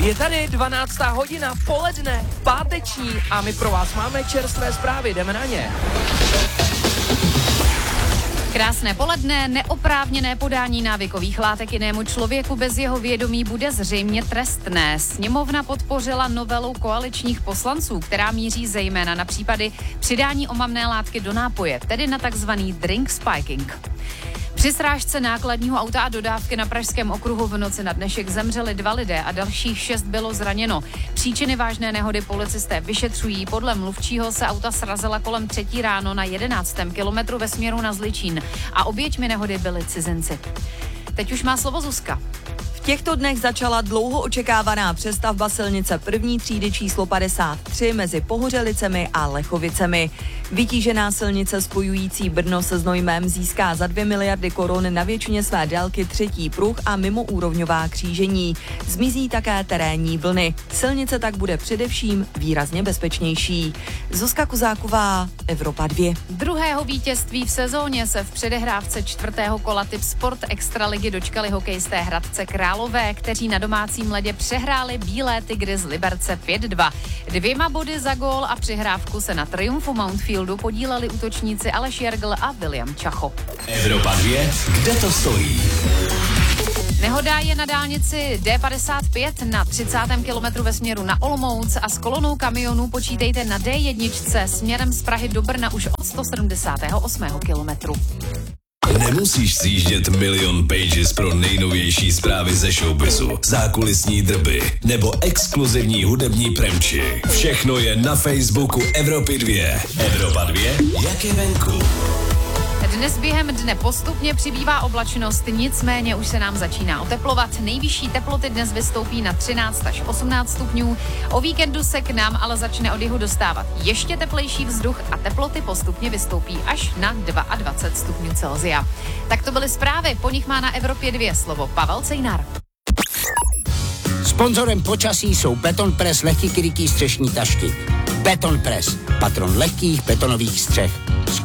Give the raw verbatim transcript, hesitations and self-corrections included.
Je tady dvanáctá hodina, poledne, páteční a my pro vás máme čerstvé zprávy, jdeme na ně. Krásné poledne, neoprávněné podání návykových látek jinému člověku bez jeho vědomí bude zřejmě trestné. Sněmovna podpořila novelu koaličních poslanců, která míří zejména na případy přidání omamné látky do nápoje, tedy na takzvaný drink spiking. Při srážce nákladního auta a dodávky na Pražském okruhu v noci na dnešek zemřeli dva lidé a dalších šest bylo zraněno. Příčiny vážné nehody policisté vyšetřují. Podle mluvčího se auta srazila kolem třetí ráno na jedenáctém kilometru ve směru na Zličín a oběťmi nehody byli cizinci. Teď už má slovo Zuzka. V těchto dnech začala dlouho očekávaná přestavba silnice první třídy číslo padesát tři mezi Pohořelicemi a Lechovicemi. Vytížená silnice spojující Brno se Znojmem získá za dvě miliardy korun na většině své délky třetí pruh a mimoúrovňová křížení. Zmizí také terénní vlny. Silnice tak bude především výrazně bezpečnější. Zuzka Kuzáková, Evropa dva. Druhého vítězství v sezóně se v předehrávce čtvrtého kola Tip Sport Extraligy dočkali hokejisté Hradce Králové, kteří na domácím ledě přehráli Bílé Tygry z Liberce pět dva. Dvěma body za gól a přihrávku se na triumfu Mountfieldu podíleli útočníci Aleš Jergl a William Čacho. Evropa dva, kde to stojí? Nehoda je na dálnici D padesát pět na třicátém kilometru ve směru na Olomouc a s kolonou kamionů počítejte na D jedna směrem z Prahy do Brna už od sto sedmdesátého osmého kilometru. Nemusíš sjíždět milion pages pro nejnovější zprávy ze showbizu, zákulisní drby nebo exkluzivní hudební premči. Všechno je na Facebooku Evropy dva. Evropa dva, jak je venku. Dnes během dne postupně přibývá oblačnost, nicméně už se nám začíná oteplovat. Nejvyšší teploty dnes vystoupí na třináct až osmnáct stupňů. O víkendu se k nám ale začne od jihu dostávat ještě teplejší vzduch a teploty postupně vystoupí až na dvacet dva stupňů Celsia. Tak to byly zprávy, po nich má na Evropě dva slovo Pavel Cejnar. Sponzorem počasí jsou Beton Press lehký krytý střešní tašky. Beton Press, patron lehkých betonových střech.